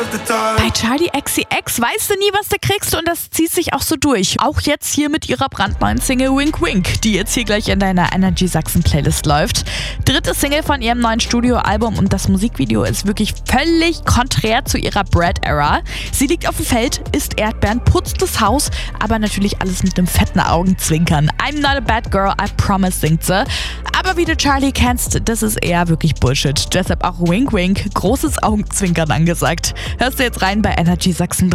Bei Charli XCX weißt du nie, was du kriegst und das zieht sich auch so durch. Auch jetzt hier mit ihrer brandneuen Single Wink Wink, die jetzt hier gleich in deiner Energy Sachsen Playlist läuft. Dritte Single von ihrem neuen Studioalbum und das Musikvideo ist wirklich völlig konträr zu ihrer Brad-Era. Sie liegt auf dem Feld, isst Erdbeeren, putzt das Haus, aber natürlich alles mit einem fetten Augenzwinkern. I'm not a bad girl, I promise, singt sie. Aber wie du Charli kennst, das ist eher wirklich Bullshit. Deshalb auch Wink Wink, großes Augenzwinkern angesagt. Hörst du jetzt rein bei Energy Sachsen.